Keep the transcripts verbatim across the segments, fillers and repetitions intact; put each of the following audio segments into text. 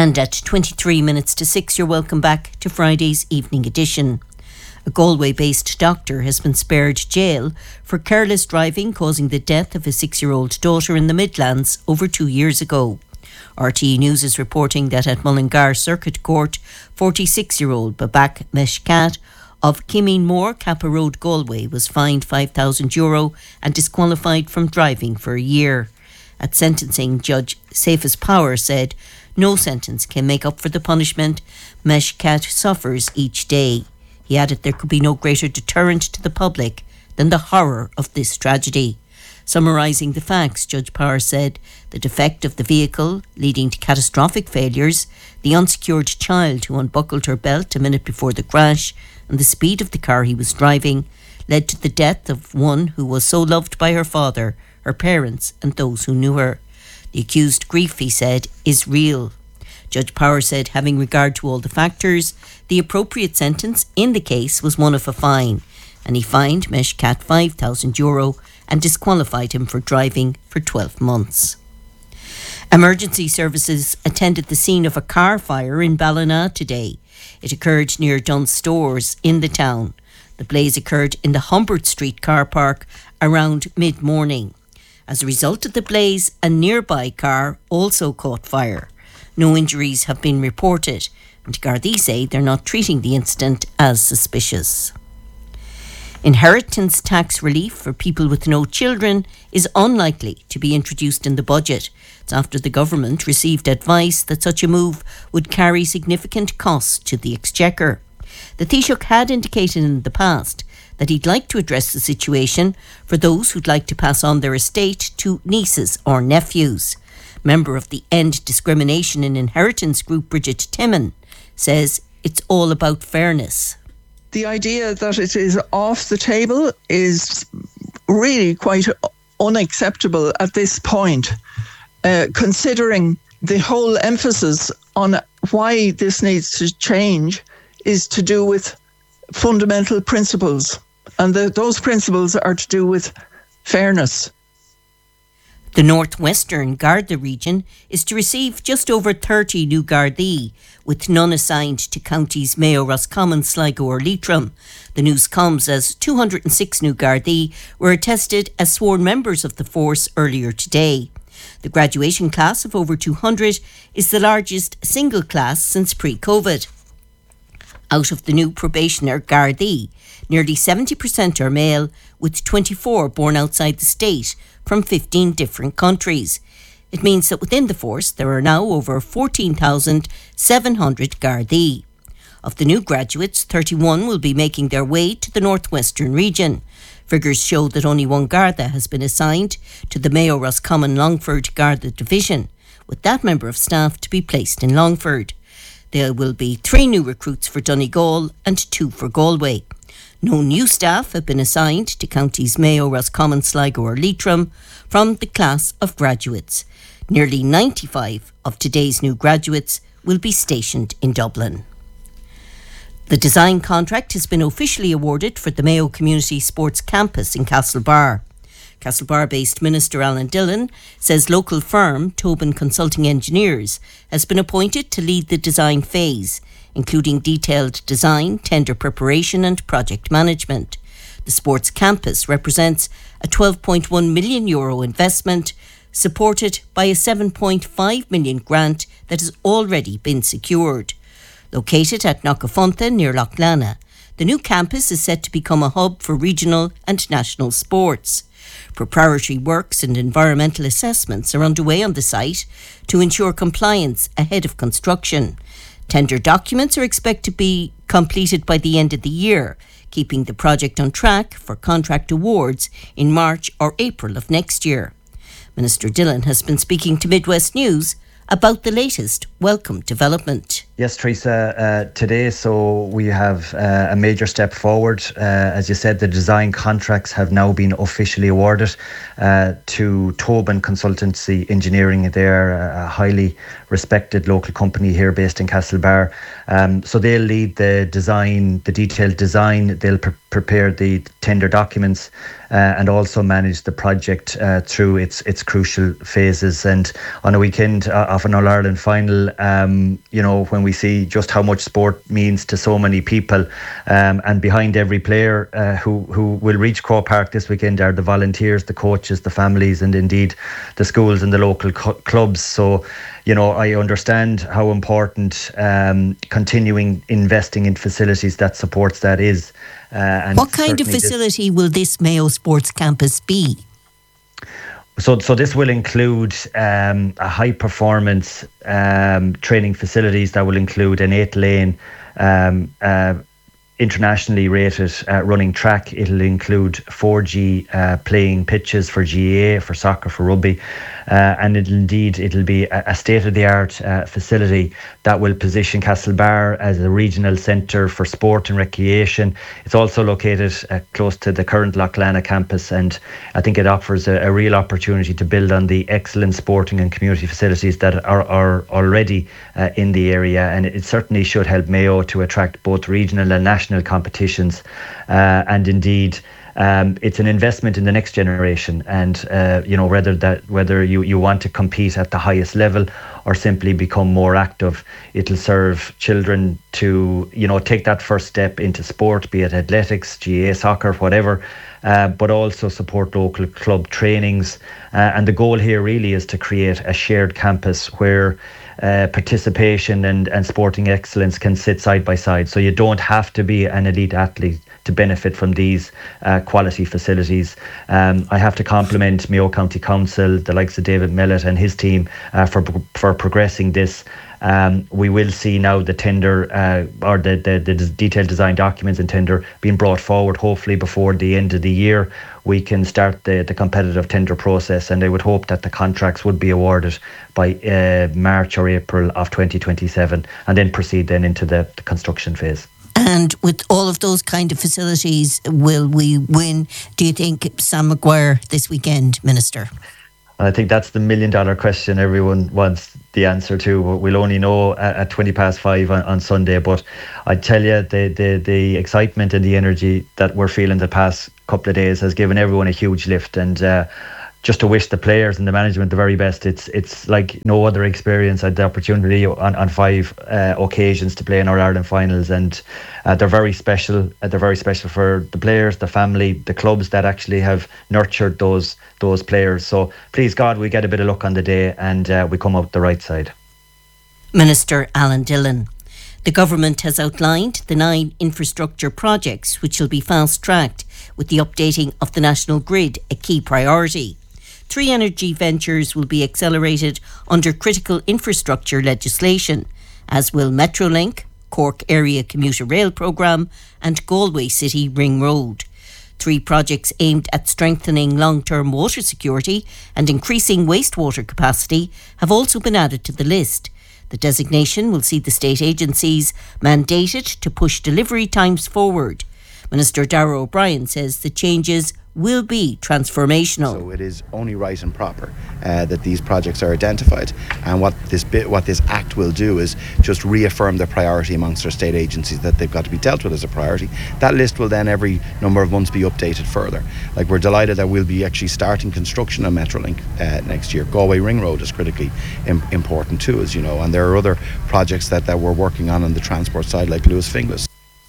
And at twenty-three minutes to six, you're welcome back to Friday's evening edition. A Galway-based doctor has been spared jail for careless driving causing the death of his six-year-old daughter in the Midlands over two years ago. R T E News is reporting that at Mullingar Circuit Court, forty-six-year-old Babak Meshkat of Kimeen Kappa Road, Galway, was fined five thousand euro and disqualified from driving for a year. At sentencing, Judge Cephas Power said no sentence can make up for the punishment Meshkat suffers each day. He added there could be no greater deterrent to the public than the horror of this tragedy. Summarising the facts, Judge Power said the defect of the vehicle leading to catastrophic failures, the unsecured child who unbuckled her belt a minute before the crash, and the speed of the car he was driving led to the death of one who was so loved by her father, her parents and those who knew her. The accused grief, he said, is real. Judge Power said, having regard to all the factors, the appropriate sentence in the case was one of a fine, and he fined Meshkat five thousand euro and disqualified him for driving for twelve months. Emergency services attended the scene of a car fire in Ballina today. It occurred near Dunnes Stores in the town. The blaze occurred in the Humbert Street car park around mid-morning. As a result of the blaze, a nearby car also caught fire. No injuries have been reported, and Gardaí say they're not treating the incident as suspicious. Inheritance tax relief for people with no children is unlikely to be introduced in the budget. It's after the government received advice that such a move would carry significant costs to the Exchequer. The Taoiseach had indicated in the past that he'd like to address the situation for those who'd like to pass on their estate to nieces or nephews. Member of the End Discrimination in Inheritance group, Bridget Timon, says it's all about fairness. The idea that it is off the table is really quite unacceptable at this point, uh, considering the whole emphasis on why this needs to change is to do with fundamental principles. And the, those principles are to do with fairness. The northwestern Garda region is to receive just over thirty new Gardaí, with none assigned to counties Mayo, Roscommon, Sligo or Leitrim. The news comes as two hundred six new Gardaí were attested as sworn members of the force earlier today. The graduation class of over two hundred is the largest single class since pre-COVID. Out of the new probationer Gardaí, nearly seventy percent are male, with twenty-four born outside the state from fifteen different countries. It means that within the force there are now over fourteen thousand seven hundred Gardaí. Of the new graduates, thirty-one will be making their way to the northwestern region. Figures show that only one Garda has been assigned to the Mayo Roscommon Longford Garda division, with that member of staff to be placed in Longford. There will be three new recruits for Donegal and two for Galway. No new staff have been assigned to counties Mayo, Roscommon, Sligo or Leitrim from the class of graduates. Nearly ninety-five of today's new graduates will be stationed in Dublin. The design contract has been officially awarded for the Mayo Community Sports Campus in Castlebar. Castlebar-based Minister Alan Dillon says local firm Tobin Consulting Engineers has been appointed to lead the design phase, including detailed design, tender preparation and project management. The sports campus represents a twelve point one million euro investment supported by a seven point five million grant that has already been secured. Located at Knockafuntha near Loughlana, the new campus is set to become a hub for regional and national sports. Preparatory works and environmental assessments are underway on the site to ensure compliance ahead of construction. Tender documents are expected to be completed by the end of the year, keeping the project on track for contract awards in March or April of next year. Minister Dillon has been speaking to Midwest News about the latest welcome development. Yes, Teresa, uh, today, so we have uh, a major step forward. Uh, as you said, the design contracts have now been officially awarded uh, to Tobin Consultancy Engineering. They're a highly respected local company here based in Castlebar. Um, so they'll lead the design, the detailed design, they'll pre- prepare the tender documents uh, and also manage the project uh, through its its crucial phases. And on a weekend uh, of an All-Ireland final, um, you know, when we see just how much sport means to so many people, um, and behind every player uh, who, who will reach Croke Park this weekend are the volunteers, the coaches, the families, and indeed the schools and the local co- clubs. So, you know, I understand how important um, continuing investing in facilities that supports that is. Uh, and what kind of facility this, will this Mayo Sports Campus be? So, so this will include um, a high performance um, training facilities that will include an eight lane um, uh, internationally rated uh, running track. It'll include four G uh, playing pitches for G A A, for soccer, for rugby, uh, and it'll indeed it'll be a, a state-of-the-art uh, facility that will position Castlebar as a regional centre for sport and recreation. It's also located uh, close to the current Loughlana campus, and I think it offers a, a real opportunity to build on the excellent sporting and community facilities that are, are already uh, in the area, and it certainly should help Mayo to attract both regional and national competitions, uh, and indeed um, it's an investment in the next generation. And uh, you know, whether that whether you, you want to compete at the highest level or simply become more active, it'll serve children to, you know, take that first step into sport, be it athletics, G A A, soccer, whatever. Uh, but also support local club trainings. Uh, and the goal here really is to create a shared campus where uh, participation and, and sporting excellence can sit side by side. So you don't have to be an elite athlete to benefit from these uh, quality facilities. Um, I have to compliment Mayo County Council, the likes of David Mellett and his team uh, for for progressing this. Um, we will see now the tender uh, or the, the, the detailed design documents and tender being brought forward. Hopefully before the end of the year, we can start the, the competitive tender process, and I would hope that the contracts would be awarded by uh, March or April of twenty twenty-seven, and then proceed then into the, the construction phase. And with all of those kind of facilities, will we win, do you think, Sam Maguire this weekend, Minister? I think that's the million dollar question everyone wants the answer to. We'll only know at, at twenty past five on, on Sunday. But I tell you, the, the, the excitement and the energy that we're feeling the past couple of days has given everyone a huge lift. And uh, just to wish the players and the management the very best. It's it's like no other experience. I had the opportunity on, on five uh, occasions to play in our Ireland finals, and uh, they're very special. Uh, they're very special for the players, the family, the clubs that actually have nurtured those those players. So please God, we get a bit of luck on the day and uh, we come out the right side. Minister Alan Dillon. The government has outlined the nine infrastructure projects which will be fast-tracked, with the updating of the national grid a key priority. Three energy ventures will be accelerated under critical infrastructure legislation, as will Metrolink, Cork Area Commuter Rail Programme and Galway City Ring Road. Three projects aimed at strengthening long-term water security and increasing wastewater capacity have also been added to the list. The designation will see the state agencies mandated to push delivery times forward. Minister Darragh O'Brien says the changes will be transformational. So it is only right and proper uh, that these projects are identified, and what this bit, what this act will do is just reaffirm the priority amongst our state agencies that they've got to be dealt with as a priority. That list will then every number of months be updated further. Like, we're delighted that we'll be actually starting construction on Metrolink uh, next year. Galway Ring Road is critically im- important too, as you know, and there are other projects that, that we're working on on the transport side, like Lewis Finglas.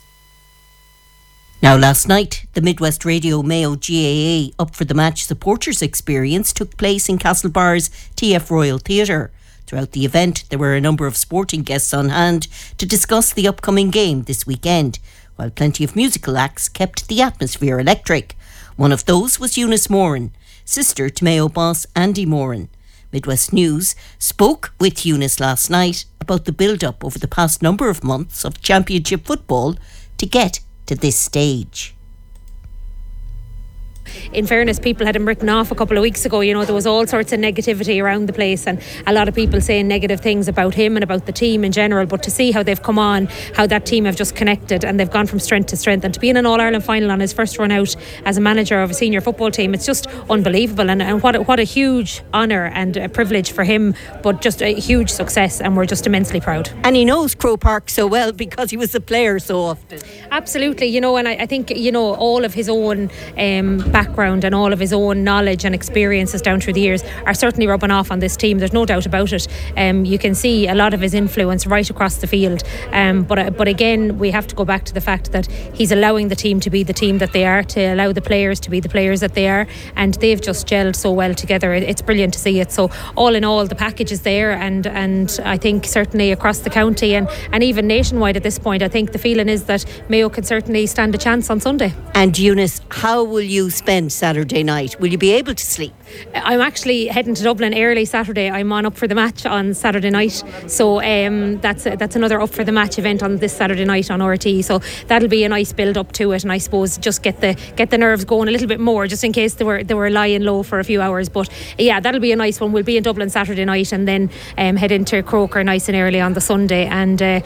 Now, last night, the Midwest Radio Mayo G A A Up for the Match supporters experience took place in Castlebar's T F Royal Theatre. Throughout the event, there were a number of sporting guests on hand to discuss the upcoming game this weekend, while plenty of musical acts kept the atmosphere electric. One of those was Eunice Moran, sister to Mayo boss Andy Moran. Midwest News spoke with Eunice last night about the build-up over the past number of months of championship football to get to this stage. In fairness, people had him written off a couple of weeks ago. You know, there was all sorts of negativity around the place and a lot of people saying negative things about him and about the team in general. But to see how they've come on, how that team have just connected and they've gone from strength to strength, and to be in an All-Ireland final on his first run out as a manager of a senior football team, it's just unbelievable. And, and what, a, what a huge honour and a privilege for him, but just a huge success, and we're just immensely proud. And he knows Croke Park so well because he was a player so often. Absolutely, you know, and I, I think, you know, all of his own um, background and all of his own knowledge and experiences down through the years are certainly rubbing off on this team. There's no doubt about it. Um, you can see a lot of his influence right across the field. Um, but but again, we have to go back to the fact that he's allowing the team to be the team that they are, to allow the players to be the players that they are, and they've just gelled so well together. It's brilliant to see it. So all in all, the package is there, and and I think certainly across the county and, and even nationwide at this point, I think the feeling is that Mayo can certainly stand a chance on Sunday. And Eunice, how will you spend Saturday night? Will you be able to sleep? I'm actually heading to Dublin early Saturday. I'm on Up for the Match on Saturday night, so um, that's that's another Up for the Match event on this Saturday night on R T. So that'll be a nice build up to it, and I suppose just get the get the nerves going a little bit more, just in case they were they were lying low for a few hours. But yeah, that'll be a nice one. We'll be in Dublin Saturday night and then um, head into Croker nice and early on the Sunday. And uh,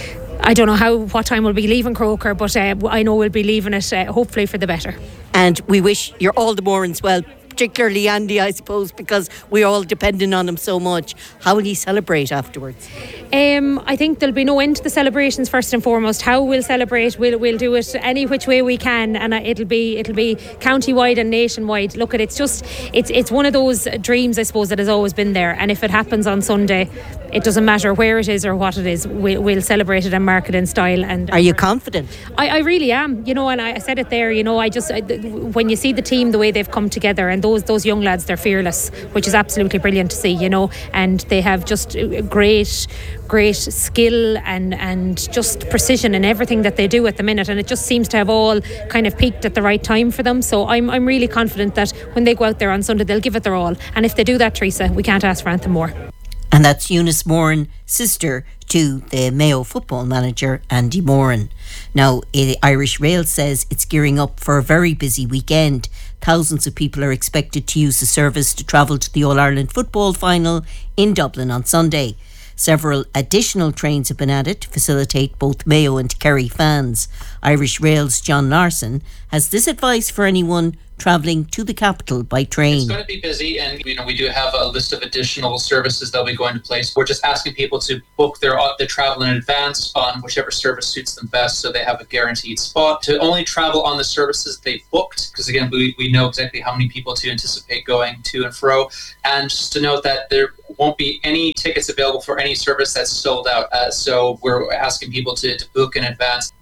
I don't know how what time we'll be leaving Croker, but uh, I know we'll be leaving it uh, hopefully for the better. And we wish you're all the Morans well, particularly Andy, I suppose, because we're all dependent on him so much. How will he celebrate afterwards? Um, I think there'll be no end to the celebrations. First and foremost, how we'll celebrate, we'll we'll do it any which way we can, and it'll be it'll be county-wide and nationwide. Look, at it's just it's it's one of those dreams, I suppose, that has always been there. And if it happens on Sunday, it doesn't matter where it is or what it is. We'll, we'll celebrate it and mark it in style. And are you confident? I, I really am. You know, and I said it there. You know, I just I, when you see the team, the way they've come together, and those those young lads, they're fearless, which is absolutely brilliant to see. You know, and they have just great. great skill and and just precision in everything that they do at the minute, and it just seems to have all kind of peaked at the right time for them. So I'm I'm really confident that when they go out there on Sunday, they'll give it their all, and if they do that, Teresa, we can't ask for anything more. And that's Eunice Moran, sister to the Mayo football manager Andy Moran. Now, the Irish Rail says it's gearing up for a very busy weekend. Thousands of people are expected to use the service to travel to the All-Ireland football final in Dublin on Sunday. Several additional trains have been added to facilitate both Mayo and Kerry fans. Irish Rail's John Larson has this advice for anyone travelling to the capital by train. It's going to be busy, and you know we do have a list of additional services that will be going to place. We're just asking people to book their their travel in advance on whichever service suits them best, so they have a guaranteed spot. To only travel on the services they've booked, because again we, we know exactly how many people to anticipate going to and fro. And just to note that there won't be any tickets available for any service that's sold out. Uh, so we're asking people to, to book in advance.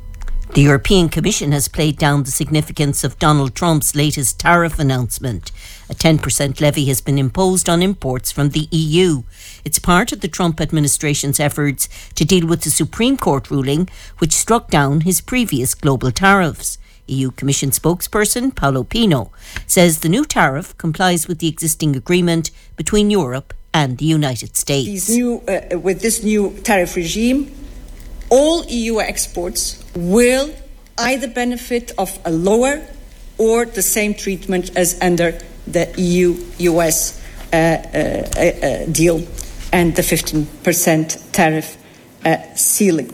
The European Commission has played down the significance of Donald Trump's latest tariff announcement. A ten percent levy has been imposed on imports from the E U. It's part of the Trump administration's efforts to deal with the Supreme Court ruling, which struck down his previous global tariffs. E U Commission spokesperson Paolo Pino says the new tariff complies with the existing agreement between Europe and the United States. These new, uh, with this new tariff regime, all E U exports will either benefit of a lower or the same treatment as under the E U U S uh, uh, uh, deal and the fifteen percent tariff uh, ceiling.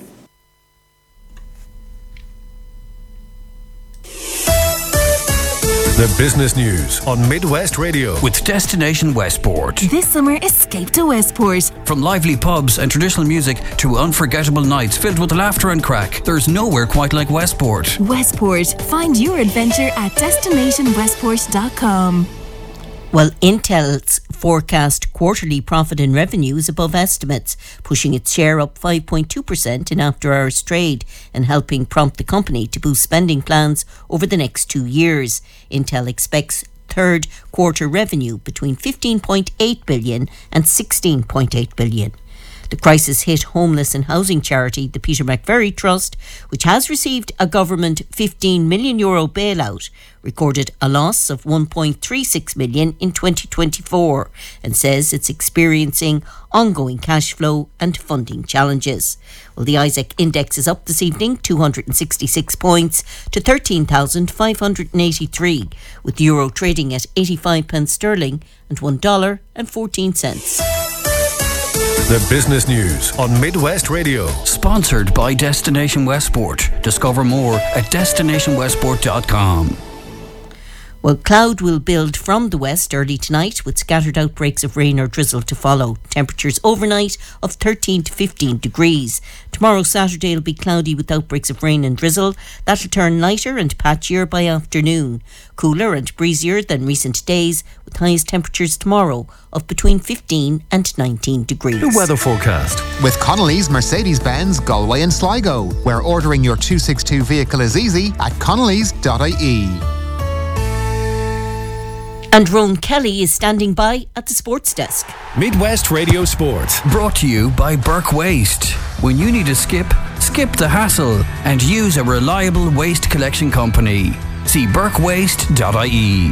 The business news on Midwest Radio with Destination Westport. This summer, escape to Westport. From lively pubs and traditional music to unforgettable nights filled with laughter and crack, there's nowhere quite like Westport. Westport. Find your adventure at destination westport dot com. Well, Intel's forecast quarterly profit and revenue is above estimates, pushing its share up five point two percent in after-hours trade and helping prompt the company to boost spending plans over the next two years. Intel expects third quarter revenue between fifteen point eight billion dollars and sixteen point eight billion dollars. The crisis-hit homeless and housing charity, the Peter McVerry Trust, which has received a government fifteen million euro bailout, recorded a loss of one point three six million in twenty twenty-four and says it's experiencing ongoing cash flow and funding challenges. Well, the Isaac Index is up this evening two hundred sixty-six points to thirteen thousand five hundred eighty-three, with the euro trading at eighty-five pence sterling and one dollar and fourteen cents. The business news on Midwest Radio. Sponsored by Destination Westport. Discover more at destination westport dot com. Well, cloud will build from the west early tonight with scattered outbreaks of rain or drizzle to follow. Temperatures overnight of thirteen to fifteen degrees. Tomorrow, Saturday, will be cloudy with outbreaks of rain and drizzle. That'll turn lighter and patchier by afternoon. Cooler and breezier than recent days, with highest temperatures tomorrow of between fifteen and nineteen degrees. The weather forecast. With Connolly's Mercedes-Benz Galway and Sligo, where ordering your two sixty-two vehicle is easy at connellys dot I E. And Rowan Kelly is standing by at the sports desk. Midwest Radio Sport. Brought to you by Burke Waste. When you need a skip, skip the hassle and use a reliable waste collection company. See burke waste dot I E.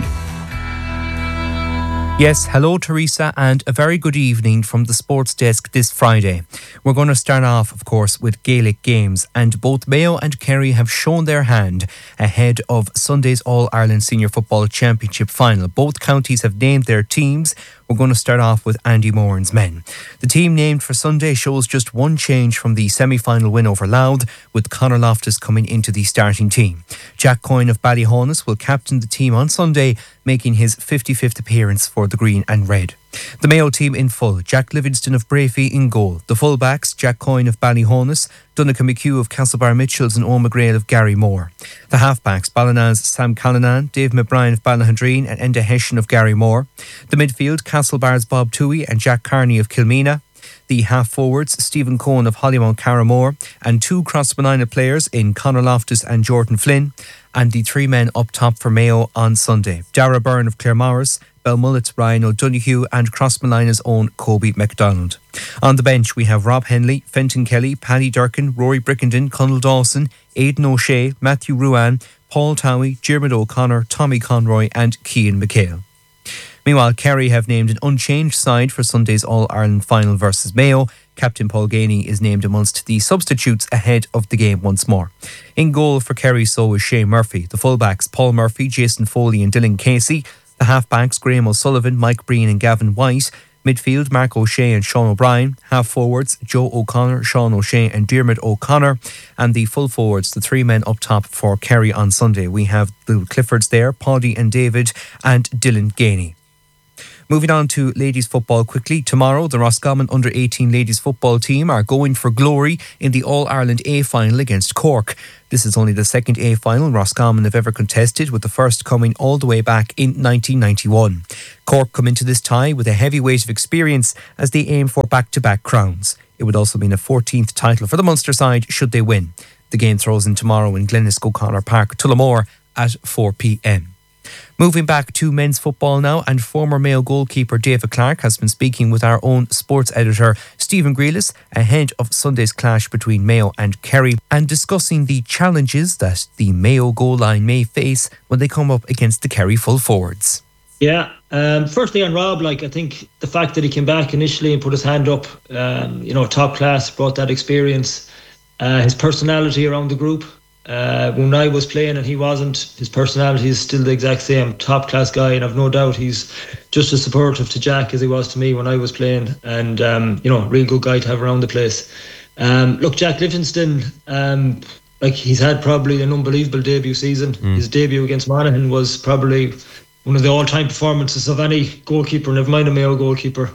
Yes, hello Teresa, and a very good evening from the sports desk this Friday. We're going to start off, of course, with Gaelic games, and both Mayo and Kerry have shown their hand ahead of Sunday's All-Ireland Senior Football Championship final. Both counties have named their teams. We're going to start off with Andy Moran's men. The team named for Sunday shows just one change from the semi-final win over Louth, with Conor Loftus coming into the starting team. Jack Coyne of Ballyhonus will captain the team on Sunday, making his fifty-fifth appearance for the Green and Red. The Mayo team in full: Jack Livingston of Brafey in goal. The fullbacks: Jack Coyne of Ballyhonus, Donncha McHugh of Castlebar Mitchells and Eoin McGrail of Gary Moore. The halfbacks: Ballinan's Sam Callanan, Dave McBrien of Ballahundreen and Enda Hessian of Gary Moore. The midfield: Castlebar's Bob Toohey and Jack Carney of Kilmeena. The half-forwards: Stephen Cohen of Hollymount Carramore, and two Crossmanina players in Conor Loftus and Jordan Flynn. And the three men up top for Mayo on Sunday: Dara Byrne of Claremorris, Belmullet's Brian O'Donoghue and Crossmanina's own Kobe MacDonald. On the bench we have Rob Henley, Fenton Kelly, Paddy Durkin, Rory Brickenden, Conal Dawson, Aidan O'Shea, Matthew Ruan, Paul Towie, Diarmuid O'Connor, Tommy Conroy and Cian McHale. Meanwhile, Kerry have named an unchanged side for Sunday's All-Ireland final versus Mayo. Captain Paul Ganey is named amongst the substitutes ahead of the game once more. In goal for Kerry, so is Shane Murphy. The fullbacks: Paul Murphy, Jason Foley and Dylan Casey. The halfbacks: Graham O'Sullivan, Mike Breen and Gavin White. Midfield: Mark O'Shea and Sean O'Brien. Half-forwards: Joe O'Connor, Sean O'Shea and Diarmuid O'Connor. And the full forwards, the three men up top for Kerry on Sunday. We have the Cliffords there, Paddy and David and Dylan Ganey. Moving on to ladies football quickly. Tomorrow, the Roscommon under eighteen ladies football team are going for glory in the All-Ireland A final against Cork. This is only the second A final Roscommon have ever contested, with the first coming all the way back in nineteen ninety-one. Cork come into this tie with a heavy weight of experience as they aim for back-to-back crowns. It would also mean a fourteenth title for the Munster side should they win. The game throws in tomorrow in Glennisk O'Connor Park, Tullamore at four p.m. Moving back to men's football now, and former Mayo goalkeeper David Clark has been speaking with our own sports editor Stephen Grealis ahead of Sunday's clash between Mayo and Kerry, and discussing the challenges that the Mayo goal line may face when they come up against the Kerry full forwards. Yeah, um, firstly on Rob, like I think the fact that he came back initially and put his hand up, um, you know, top class, brought that experience, uh, his personality around the group. Uh, when I was playing and he wasn't, his personality is still the exact same. Top class guy, and I've no doubt he's just as supportive to Jack as he was to me when I was playing, and um, you know, real good guy to have around the place. Um, look, Jack Livingston, um, like he's had probably an unbelievable debut season. Mm. His debut against Monaghan was probably one of the all-time performances of any goalkeeper, never mind a Mayo goalkeeper.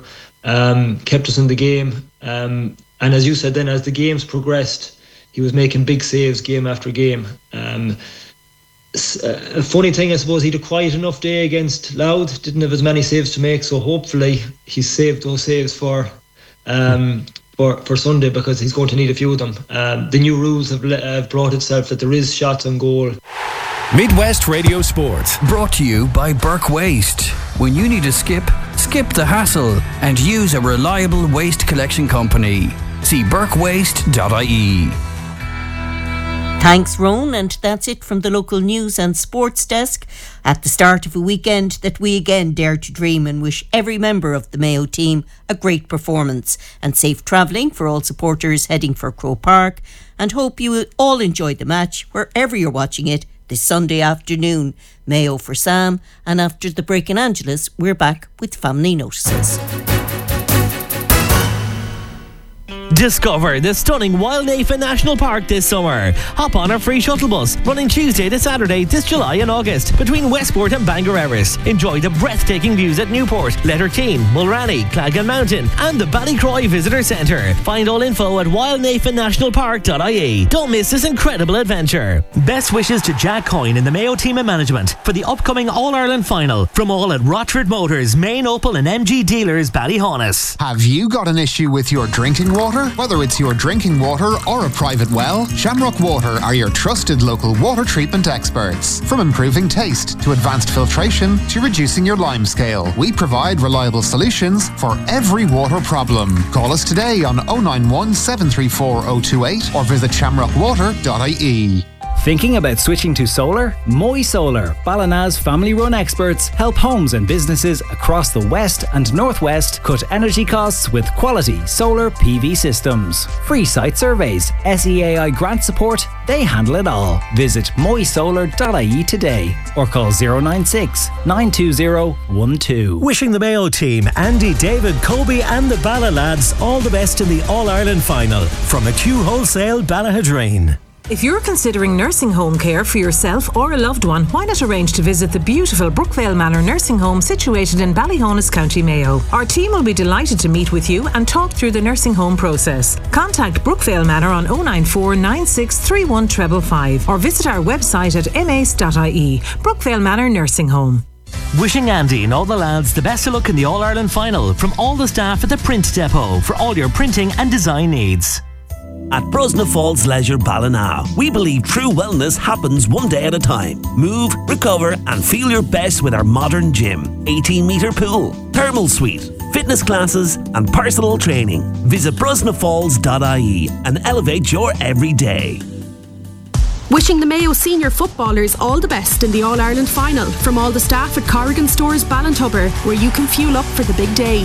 Um, kept us in the game, um, and as you said, then as the games progressed, he was making big saves game after game. Um, a funny thing, I suppose, he had a quiet enough day against Louth, didn't have as many saves to make, so hopefully he saved those saves for um, for, for Sunday, because he's going to need a few of them. Um, the new rules have, have brought itself that there is shots on goal. Midwest Radio Sport. Brought to you by Burke Waste. When you need a skip, skip the hassle, and use a reliable waste collection company. See burke waste dot I E. Thanks, Roan, and that's it from the local news and sports desk at the start of a weekend that we again dare to dream and wish every member of the Mayo team a great performance and safe travelling for all supporters heading for Croke Park, and hope you all enjoyed the match wherever you're watching it this Sunday afternoon. Mayo for Sam, and after the break in Angeles, we're back with Family Notices. Discover the stunning Wildnafa National Park this summer. Hop on our free shuttle bus running Tuesday to Saturday this July and August between Westport and Bangor Erris. Enjoy the breathtaking views at Newport, Letterkeene, Mulranny, Clagan Mountain and the Ballycroy Visitor Centre. Find all info at wildnafa national park dot I E. Don't miss this incredible adventure. Best wishes to Jack Coyne and the Mayo team and management for the upcoming All-Ireland final from all at Rochford Motors, Main Opel and M G Dealers, Ballyhonus. Have you got an issue with your drinking water? Whether it's your drinking water or a private well, Shamrock Water are your trusted local water treatment experts. From improving taste to advanced filtration to reducing your lime scale, we provide reliable solutions for every water problem. Call us today on oh nine one, seven three four, oh two eight or visit shamrock water dot I E. Thinking about switching to solar? Moy Solar, Ballina's family-run experts, help homes and businesses across the west and northwest cut energy costs with quality solar P V systems. Free site surveys, S E A I grant support, they handle it all. Visit moy solar dot I E today or call oh nine six, nine two oh, one two. Wishing the Mayo team, Andy, David, Kobe and the Balla lads all the best in the All-Ireland final from McHugh Wholesale, Ballahadreen. If you're considering nursing home care for yourself or a loved one, why not arrange to visit the beautiful Brookvale Manor Nursing Home situated in Ballyhonus, County Mayo. Our team will be delighted to meet with you and talk through the nursing home process. Contact Brookvale Manor on oh nine four, nine six three one five five five or visit our website at m a c e dot I E. Brookvale Manor Nursing Home. Wishing Andy and all the lads the best of luck in the All-Ireland final from all the staff at the Print Depot for all your printing and design needs. At Brosna Falls Leisure Ballina, we believe true wellness happens one day at a time. Move, recover and feel your best with our modern gym, eighteen metre pool, thermal suite, fitness classes and personal training. Visit brosna falls dot I E and elevate your everyday. Wishing the Mayo senior footballers all the best in the All-Ireland final from all the staff at Corrigan Stores Ballintubber, where you can fuel up for the big day.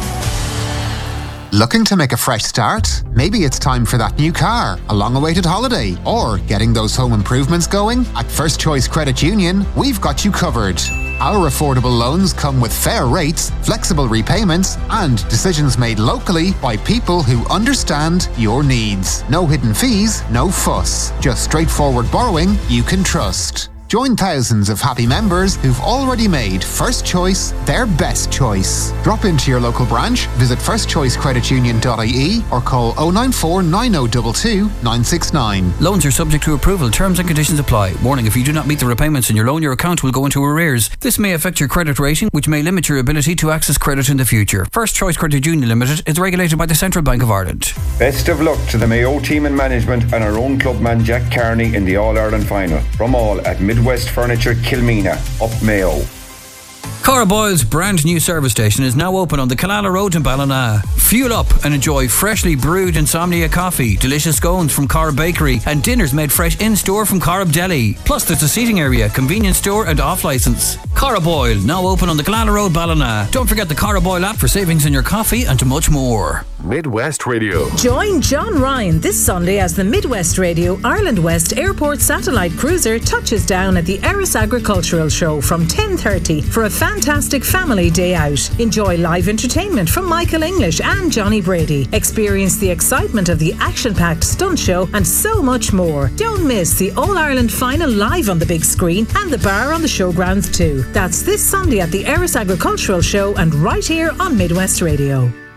Looking to make a fresh start? Maybe it's time for that new car, a long-awaited holiday, or getting those home improvements going? At First Choice Credit Union, we've got you covered. Our affordable loans come with fair rates, flexible repayments, and decisions made locally by people who understand your needs. No hidden fees, no fuss. Just straightforward borrowing you can trust. Join thousands of happy members who've already made First Choice their best choice. Drop into your local branch, visit first choice credit union dot I E or call oh nine four, nine oh two two, nine six nine. Loans are subject to approval. Terms and conditions apply. Warning, if you do not meet the repayments in your loan, your account will go into arrears. This may affect your credit rating, which may limit your ability to access credit in the future. First Choice Credit Union Limited is regulated by the Central Bank of Ireland. Best of luck to the Mayo team and management and our own clubman Jack Carney in the All-Ireland final. From all at Midwest Furniture Kilmena, up Mayo. Cara Boyle's brand new service station is now open on the Killala Road in Ballina. Fuel up and enjoy freshly brewed Insomnia coffee, delicious scones from Cara Bakery and dinners made fresh in-store from Corrib Deli. Plus there's a seating area, convenience store and off-licence. Cara Boyle, now open on the Killala Road, Ballina. Don't forget the Cara Boyle app for savings in your coffee and much more. Midwest Radio. Join John Ryan this Sunday as the Midwest Radio Ireland West Airport Satellite Cruiser touches down at the Erris Agricultural Show from ten thirty for a fantastic family day out. Enjoy live entertainment from Michael English and Johnny Brady. Experience the excitement of the action-packed stunt show and so much more. Don't miss the All-Ireland final live on the big screen and the bar on the showgrounds too. That's this Sunday at the Erris Agricultural Show and right here on Midwest Radio.